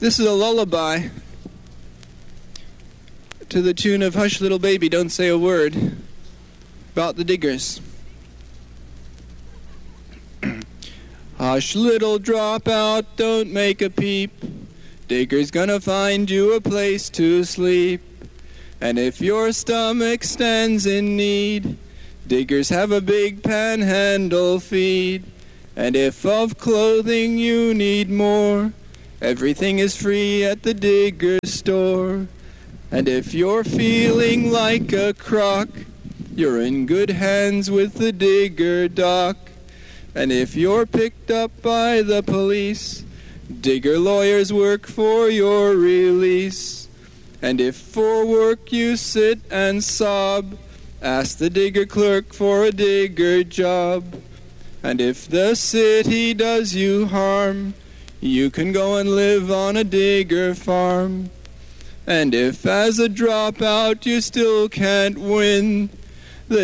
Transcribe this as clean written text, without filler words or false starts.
This is a lullaby to the tune of Hush Little Baby, Don't Say a Word, about the diggers. Hush little dropout, don't make a peep. Digger's gonna find you a place to sleep. And if your stomach stands in need, diggers have a big panhandle feed. And if of clothing you need more, everything is free at the digger store. And if you're feeling like a crock, you're in good hands with the digger doc. And if you're picked up by the police, digger lawyers work for your release. And if for work you sit and sob, ask the digger clerk for a digger job. And if the city does you harm, you can go and live on a digger farm. And if as a dropout you still can't win,